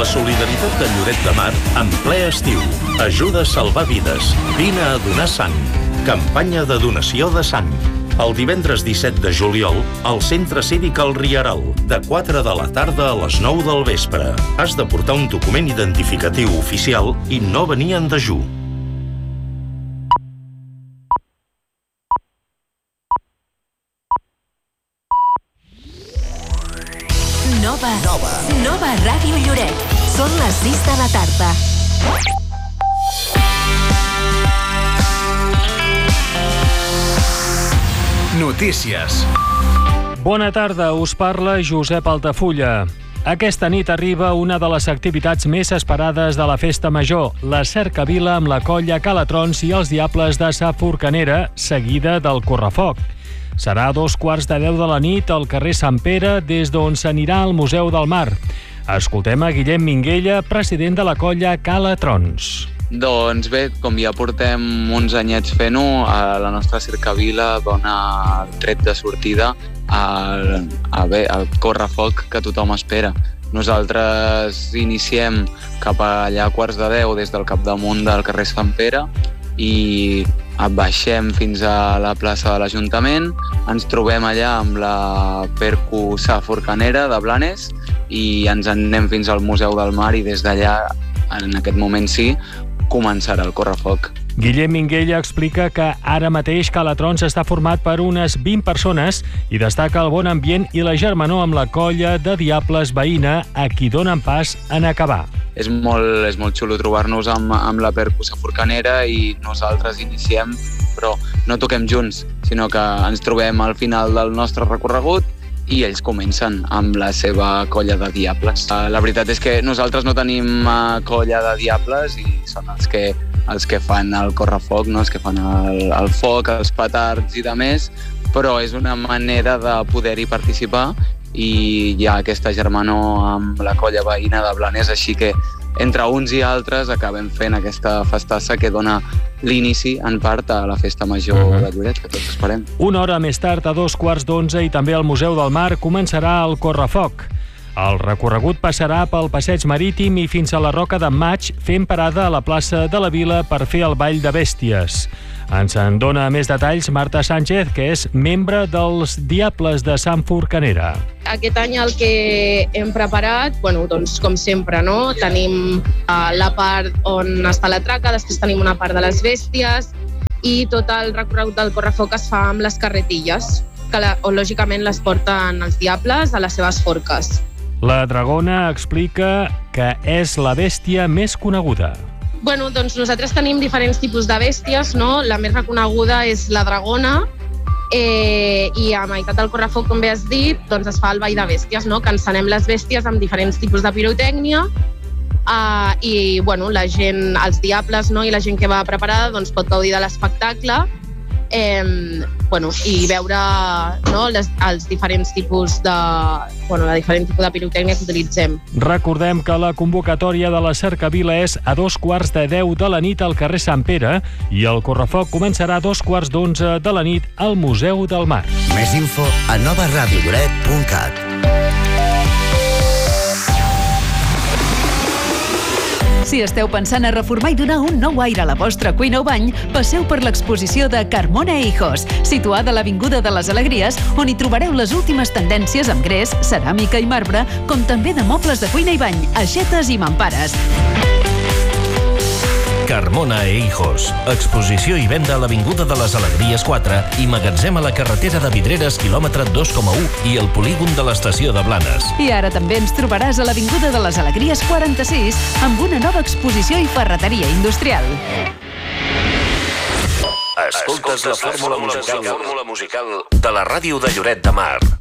La solidaritat de Lloret de Mar en ple estiu. Ajuda a salvar vides. Vine a donar sang. Campanya de donació de sang. El divendres 17 de juliol, al Centre Cívic El Rieral, de 4 de la tarda a les 9 del vespre. Has de portar un document identificatiu oficial i no venir en dejú. Nova Ràdio Lloret. Són les 6 de la tarda. Notícies. Bona tarda, us parla Josep Altafulla. Aquesta nit arriba una de les activitats més esperades de la Festa Major, la cercavila amb la colla Calatrons i els Diables de Sa Forcanera, seguida del correfoc. Serà a 2:15 de la nit al carrer Sant Pere, des d'on s'anirà al Museu del Mar. Escoltem a Guillem Minguella, president de la colla Calatrons. Doncs bé, com ja portem uns anyets fent-ho, la nostra cercavila dona el tret de sortida al correfoc que tothom espera. Nosaltres iniciem cap allà a 9:15 des del capdamunt del carrer Sant Pere i baixem fins a la plaça de l'Ajuntament, ens trobem allà amb la Percu Sa Forcanera de Blanes i ens en anem fins al Museu del Mar i des d'allà, en aquest moment sí, començarà el correfoc. Guillem Minguella explica que ara mateix Calatrons està format per unes 20 persones i destaca el bon ambient i la germanor amb la colla de Diables veïna a qui donen pas en acabar. És molt xulo trobar-nos amb la Percu Sa Forcanera i nosaltres iniciem, però no toquem junts, sinó que ens trobem al final del nostre recorregut i ells comencen amb la seva colla de Diables. La veritat és que nosaltres no tenim colla de Diables i són els que fan el correfoc, no? Els que fan el foc, els petards i de més, però és una manera de poder-hi participar i hi ha aquesta germanor amb la colla veïna de Blanes, així que entre uns i altres acabem fent aquesta festassa que dona l'inici, en part, a la Festa Major de Lloret, que tots esperem. Una hora més tard, a 2:15, i també al Museu del Mar, començarà el correfoc. El recorregut passarà pel Passeig Marítim i fins a la Roca d'en Maig, fent parada a la plaça de la Vila per fer el Ball de Bèsties. Ens en dona més detalls Marta Sánchez, que és membre dels Diables de Sa Forcanera. Aquest any el que hem preparat, doncs com sempre, no? Tenim la part on està la traca, després tenim una part de les bèsties i tot el recorregut del correfoc es fa amb les carretilles, que lògicament les porten els Diables a les seves forques. La Dragona explica que és la bèstia més coneguda. Doncs nosaltres tenim diferents tipus de bèsties, no? La més reconeguda és la Dragona i a meitat del correfoc, com bé has dit, doncs es fa el ball de bèsties, no? Que encenem les bèsties amb diferents tipus de pirotècnia i la gent, els Diables, no? I la gent que va preparada doncs pot gaudir de l'espectacle i veure, no, els diferents tipus de diferent tipus de pirotècnia que utilitzem. Recordem que la convocatòria de la cercavila és a 2:15 de la nit al carrer Sant Pere i el correfoc començarà a 2:11 de la nit al Museu del Mar. Més info a novaradiolloret.cat. Si esteu pensant a reformar i donar un nou aire a la vostra cuina o bany, passeu per l'exposició de Carmona e Hijos, situada a l'Avinguda de les Alegries, on hi trobareu les últimes tendències amb gres, ceràmica i marbre, com també de mobles de cuina i bany, aixetes i mampares. Carmona e Hijos. Exposició i venda a l'Avinguda de les Alegries 4 i magatzem a la carretera de Vidreres, quilòmetre 2,1 i el polígon de l'estació de Blanes. I ara també ens trobaràs a l'Avinguda de les Alegries 46 amb una nova exposició i ferreteria industrial. Escoltes la fórmula musical de la ràdio de Lloret de Mar.